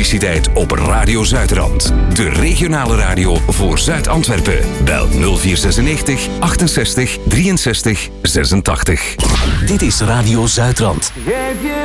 publiciteit op Radio Zuidrand. De regionale radio voor Zuid-Antwerpen. Bel 0496 68 63 86. Dit is Radio Zuidrand.